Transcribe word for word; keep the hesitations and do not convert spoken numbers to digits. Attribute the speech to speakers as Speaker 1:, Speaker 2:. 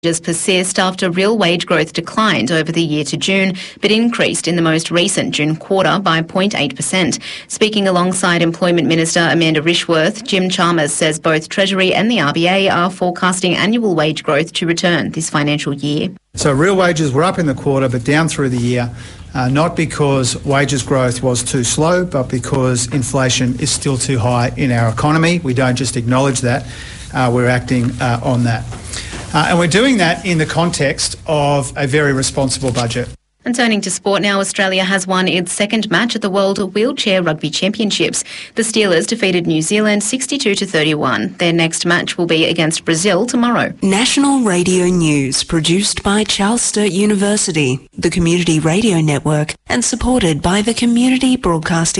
Speaker 1: persist after real wage growth declined over the year to June, but increased in the most recent June quarter by zero point eight percent. Speaking alongside Employment Minister Amanda Rishworth, Jim Chalmers says both Treasury and the R B A are forecasting annual wage growth to return this financial year.
Speaker 2: So real wages were up in the quarter but down through the year, uh, not because wages growth was too slow, but because inflation is still too high in our economy. We don't just acknowledge that, uh, we're acting uh, on that. Uh, and we're doing that in the context of a very responsible budget.
Speaker 1: And turning to sport now, Australia has won its second match at the World Wheelchair Rugby Championships. The Steelers defeated New Zealand sixty-two to thirty-one. Their next match will be against Brazil tomorrow.
Speaker 3: National Radio News, produced by Charles Sturt University, the Community Radio Network, and supported by the Community Broadcasting